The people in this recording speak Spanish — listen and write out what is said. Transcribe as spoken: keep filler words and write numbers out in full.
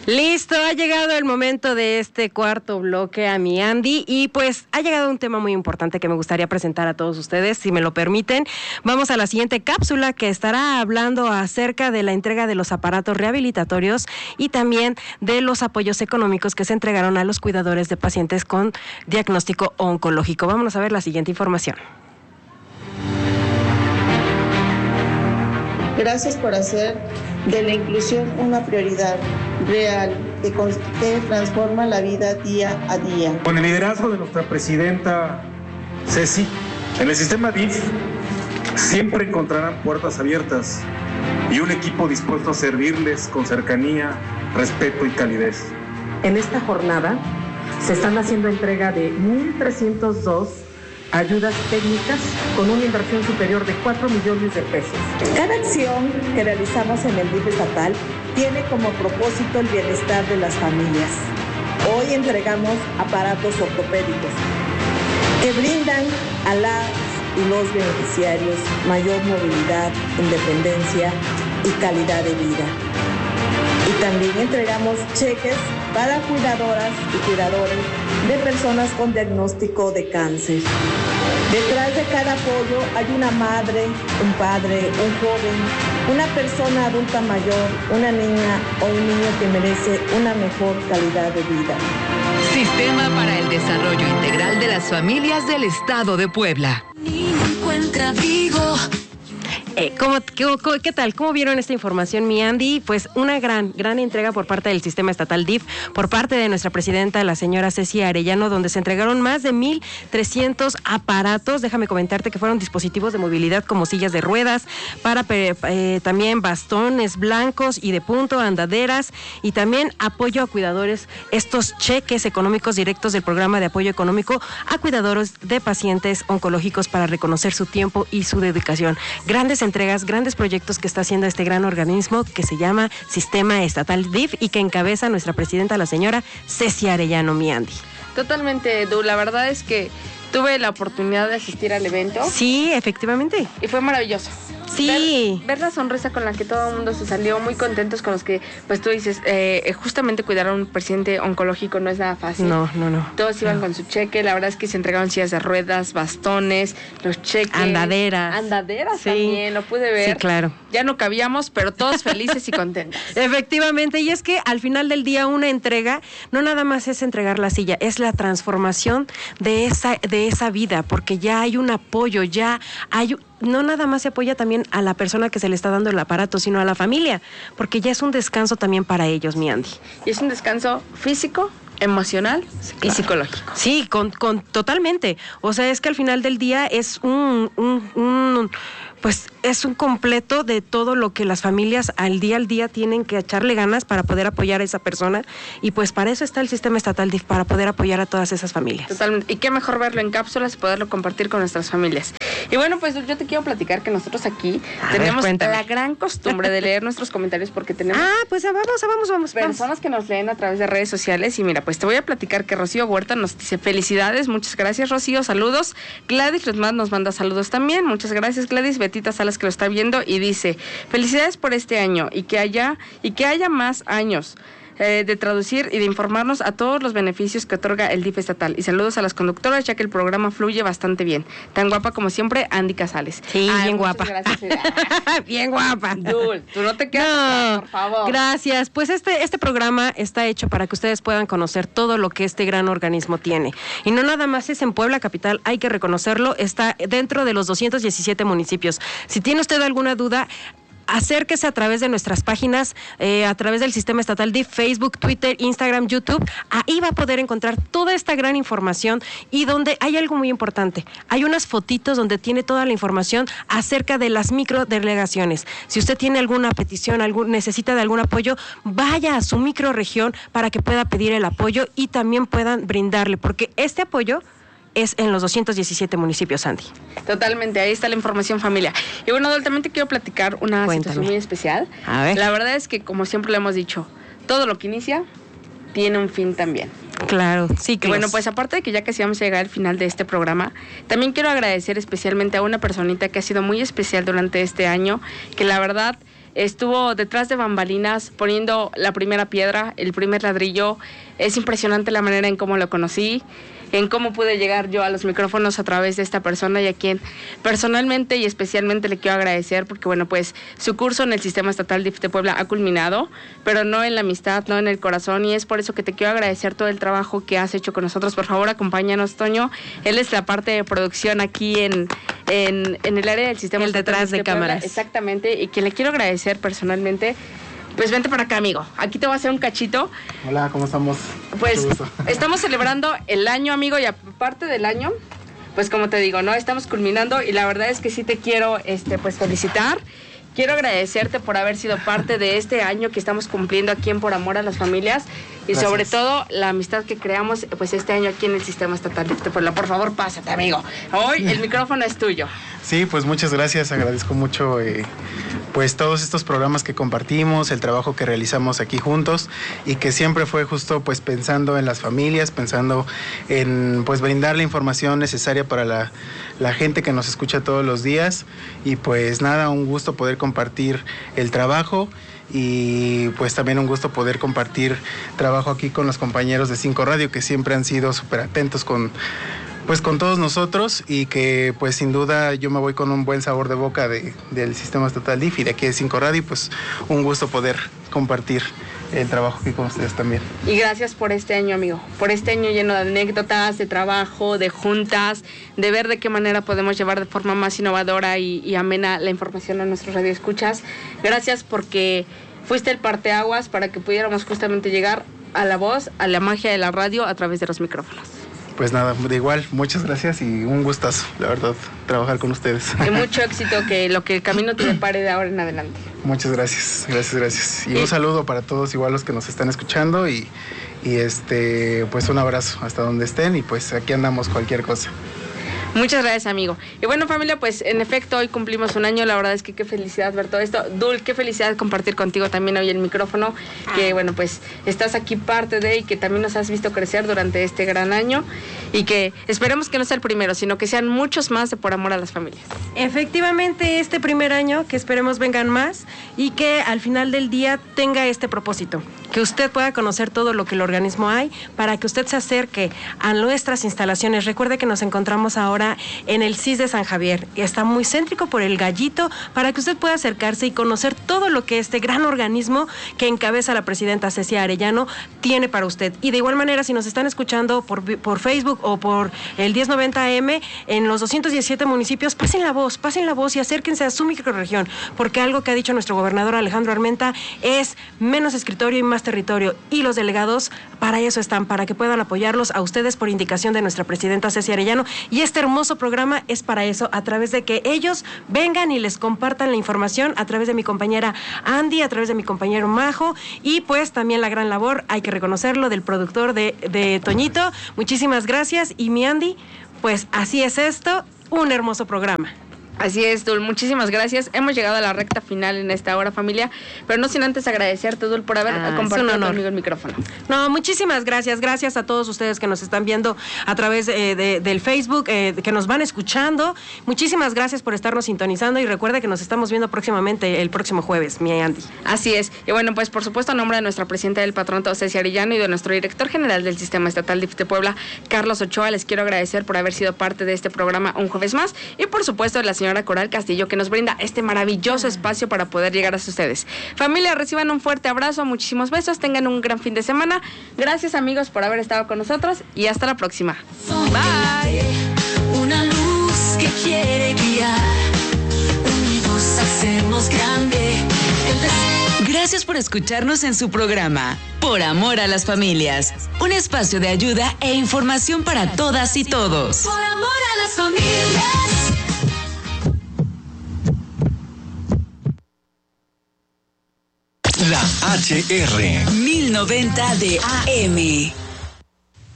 Listo, ha llegado el momento de este cuarto bloque a mi Andy y pues ha llegado un tema muy importante que me gustaría presentar a todos ustedes, si me lo permiten. Vamos a la siguiente cápsula que estará hablando acerca de la entrega de los aparatos rehabilitatorios y también de los apoyos económicos que se entregaron a los cuidadores de pacientes con diagnóstico oncológico. Vámonos a ver la siguiente información. Gracias por hacer de la inclusión una prioridad real que, que transforma la vida día a día. Con el liderazgo de nuestra presidenta Ceci, en el sistema D I F siempre encontrarán puertas abiertas y un equipo dispuesto a servirles con cercanía, respeto y calidez. En esta jornada se están haciendo entrega de mil trescientas dos ayudas técnicas con una inversión superior de cuatro millones de pesos. Cada acción que realizamos en el D I F estatal tiene como propósito el bienestar de las familias. Hoy entregamos aparatos ortopédicos que brindan a las y los beneficiarios mayor movilidad, independencia y calidad de vida. Y también entregamos cheques para cuidadoras y cuidadores de personas con diagnóstico de cáncer. Detrás de cada apoyo hay una madre, un padre, un joven, una persona adulta mayor, una niña o un niño que merece una mejor calidad de vida. Sistema para el Desarrollo Integral de las Familias del Estado de Puebla. Encuentra Vigo. Eh, ¿cómo, qué, ¿Qué tal? ¿Cómo vieron esta información, mi Andy? Pues una gran, gran entrega por parte del Sistema Estatal D I F, por parte de nuestra presidenta, la señora Ceci Arellano, donde se entregaron más de mil trescientos aparatos. Déjame comentarte que fueron dispositivos de movilidad como sillas de ruedas, para eh, también bastones blancos y de punto, andaderas y también apoyo a cuidadores. Estos cheques económicos directos del programa de apoyo económico a cuidadores de pacientes oncológicos para reconocer su tiempo y su dedicación. Grandes entregas, grandes proyectos que está haciendo este gran organismo que se llama Sistema Estatal D I F y que encabeza nuestra presidenta, la señora Ceci Arellano, mi Andy. Totalmente, Edu. La verdad es que tuve la oportunidad de asistir al evento. Sí, efectivamente. Y fue maravilloso. Sí. Ver, ver la sonrisa con la que todo el mundo se salió, muy contentos con los que, pues tú dices, eh, justamente cuidar a un paciente oncológico no es nada fácil. No, no, no. Todos iban no. con su cheque, la verdad es que se entregaron sillas de ruedas, bastones, los cheques. Andaderas. Andaderas sí. también, lo pude ver. Sí, claro. Ya no cabíamos, pero todos felices y contentos. Efectivamente, y es que al final del día una entrega no nada más es entregar la silla, es la transformación de esa, de esa vida, porque ya hay un apoyo, ya hay... No nada más se apoya también a la persona que se le está dando el aparato, sino a la familia, porque ya es un descanso también para ellos, mi Andy. Y es un descanso físico, emocional sí, claro. y psicológico. Sí, con, con totalmente. O sea, es que al final del día es un, un, un pues es un completo de todo lo que las familias al día al día tienen que echarle ganas para poder apoyar a esa persona, y pues para eso está el Sistema Estatal D I F, para poder apoyar a todas esas familias. Totalmente. Y qué mejor verlo en cápsulas y poderlo compartir con nuestras familias. Y bueno, pues yo te quiero platicar que nosotros aquí a tenemos ver, la gran costumbre de leer nuestros comentarios, porque tenemos ah, pues vamos, vamos, vamos. personas vamos. que nos leen a través de redes sociales. Y mira, pues te voy a platicar que Rocío Huerta nos dice felicidades, muchas gracias, Rocío, saludos. Gladys Redmad nos manda saludos también, muchas gracias, Gladys. Betita Salas, que lo está viendo, y dice felicidades por este año y que haya y que haya más años eh, de traducir y de informarnos a todos los beneficios que otorga el D I F estatal, y saludos a las conductoras, ya que el programa fluye bastante bien. Tan guapa como siempre, Andy Casales. Sí, Ay, bien guapa. Gracias. Bien guapa. Dul, tú no te quedas, no, por favor. Gracias. Pues este, este programa está hecho para que ustedes puedan conocer todo lo que este gran organismo tiene. Y no nada más es en Puebla capital, hay que reconocerlo, está dentro de los doscientos diecisiete municipios. Si tiene usted alguna duda, acérquese a través de nuestras páginas, eh, a través del Sistema Estatal D I F, Facebook, Twitter, Instagram, YouTube. Ahí va a poder encontrar toda esta gran información, y donde hay algo muy importante. Hay unas fotitos donde tiene toda la información acerca de las microdelegaciones. Si usted tiene alguna petición, algún, necesita de algún apoyo, vaya a su microrregión para que pueda pedir el apoyo y también puedan brindarle, porque este apoyo es en los doscientos diecisiete municipios, Andy. Totalmente, ahí está la información, familia. Y bueno, Adol, también te quiero platicar una Cuéntame. situación muy especial. A ver. La verdad es que, como siempre le hemos dicho, todo lo que inicia tiene un fin también. Claro, sí, que bueno, pues aparte de que ya casi vamos a llegar al final de este programa, también quiero agradecer especialmente a una personita que ha sido muy especial durante este año, que la verdad estuvo detrás de bambalinas poniendo la primera piedra, el primer ladrillo. Es impresionante la manera en cómo lo conocí, en cómo pude llegar yo a los micrófonos a través de esta persona, y a quien personalmente y especialmente le quiero agradecer, porque bueno, pues su curso en el Sistema Estatal D I F de Puebla ha culminado, pero no en la amistad, no en el corazón, y es por eso que te quiero agradecer todo el trabajo que has hecho con nosotros. Por favor, acompáñanos, Toño. Él es la parte de producción aquí en, en, en el área del Sistema el Estatal detrás D I F de, de cámaras. Puebla. Exactamente, y quien le quiero agradecer personalmente. Pues vente para acá, amigo. Aquí te voy a hacer un cachito. Hola, ¿cómo estamos? Pues estamos celebrando el año, amigo, y aparte del año, pues como te digo, ¿no? Estamos culminando, y la verdad es que sí te quiero este, pues felicitar. Quiero agradecerte por haber sido parte de este año que estamos cumpliendo aquí en Por Amor a las Familias, y Gracias. Sobre todo la amistad que creamos pues este año aquí en el Sistema Estatal D I F de Puebla. Por favor, pásate, amigo. Hoy el micrófono es tuyo. Sí, pues muchas gracias. Agradezco mucho eh, pues todos estos programas que compartimos, el trabajo que realizamos aquí juntos, y que siempre fue justo pues pensando en las familias, pensando en pues brindar la información necesaria para la, la gente que nos escucha todos los días. Y pues nada, un gusto poder compartir el trabajo, y pues también un gusto poder compartir trabajo aquí con los compañeros de Cinco Radio, que siempre han sido súper atentos con pues con todos nosotros, y que pues sin duda yo me voy con un buen sabor de boca de, del Sistema Estatal D I F y de aquí de Cinco Radio, y pues un gusto poder compartir el trabajo aquí con ustedes también. Y gracias por este año, amigo, por este año lleno de anécdotas, de trabajo, de juntas, de ver de qué manera podemos llevar de forma más innovadora y, y amena la información a nuestros radioescuchas. Gracias porque fuiste el parteaguas para que pudiéramos justamente llegar a la voz, a la magia de la radio a través de los micrófonos. Pues nada, de igual, muchas gracias y un gustazo, la verdad, trabajar con ustedes. Y mucho éxito, que lo que el camino te depare de ahora en adelante. Muchas gracias, gracias, gracias. Y, y un saludo para todos, igual los que nos están escuchando, y, y este, pues un abrazo hasta donde estén, y pues aquí andamos cualquier cosa. Muchas gracias, amigo. Y bueno, familia, pues en efecto hoy cumplimos un año. La verdad es que qué felicidad ver todo esto. Dul, qué felicidad compartir contigo también hoy el micrófono, que bueno, pues estás aquí parte de, y que también nos has visto crecer durante este gran año, y que esperemos que no sea el primero, sino que sean muchos más de Por Amor a las Familias. Efectivamente, este primer año, que esperemos vengan más, y que al final del día tenga este propósito, que usted pueda conocer todo lo que el organismo hay, para que usted se acerque a nuestras instalaciones. Recuerde que nos encontramos ahora en el C I S de San Javier, y está muy céntrico por el Gallito, para que usted pueda acercarse y conocer todo lo que este gran organismo que encabeza la presidenta Cecia Arellano tiene para usted. Y de igual manera, si nos están escuchando por, por Facebook o por el diez noventa A M en los doscientos diecisiete municipios, pasen la voz, pasen la voz y acérquense a su microrregión, porque algo que ha dicho nuestro gobernador Alejandro Armenta es menos escritorio y más territorio, y los delegados para eso están, para que puedan apoyarlos a ustedes por indicación de nuestra presidenta Cecia Arellano. Y este hermoso programa es para eso, a través de que ellos vengan y les compartan la información, a través de mi compañera Andy, a través de mi compañero Majo, y pues también la gran labor, hay que reconocerlo, del productor de, de Toñito. Muchísimas gracias. Y mi Andy, pues así es esto, un hermoso programa. Así es, Dul, muchísimas gracias. Hemos llegado a la recta final en esta hora, familia, pero no sin antes agradecerte, Dul, por haber ah, compartido conmigo el micrófono. No, muchísimas gracias. Gracias a todos ustedes que nos están viendo a través eh, de, del Facebook, eh, que nos van escuchando. Muchísimas gracias por estarnos sintonizando, y recuerde que nos estamos viendo próximamente el próximo jueves, mi Andy. Así es. Y bueno, pues por supuesto, a nombre de nuestra presidenta del Patronato, Cecia Arellano, y de nuestro director general del Sistema Estatal D I F de Puebla, Carlos Ochoa, les quiero agradecer por haber sido parte de este programa un jueves más, y por supuesto, la señora Coral Castillo, que nos brinda este maravilloso espacio para poder llegar a ustedes. Familia, reciban un fuerte abrazo, muchísimos besos, tengan un gran fin de semana. Gracias, amigos, por haber estado con nosotros, y hasta la próxima. Bye. Una luz que quiere guiar, unidos hacemos grande el deseo. Gracias por escucharnos en su programa Por Amor a las Familias, un espacio de ayuda e información para todas y todos. Por amor a las familias. La H R mil noventa de A M.